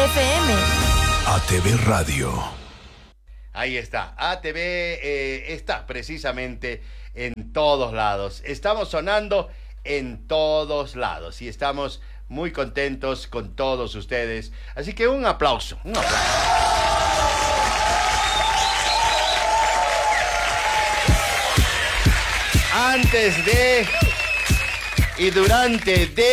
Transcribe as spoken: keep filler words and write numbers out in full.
F M. A T V Radio. Ahí está, A T V eh, está precisamente en todos lados. Estamos sonando en todos lados y estamos muy contentos con todos ustedes. Así que un aplauso, un aplauso. Antes de y durante de